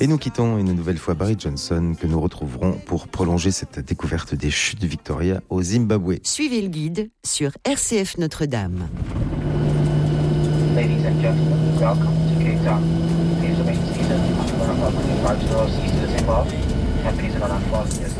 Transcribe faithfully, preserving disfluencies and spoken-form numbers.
Et nous quittons une nouvelle fois Barry Johnson, que nous retrouverons pour prolonger cette découverte des chutes de Victoria au Zimbabwe. Suivez le guide sur R C F Notre-Dame. Ladies and gentlemen, welcome to Cape Town. Please remain seated until one of our five zero seats is involved, and please do not unfold.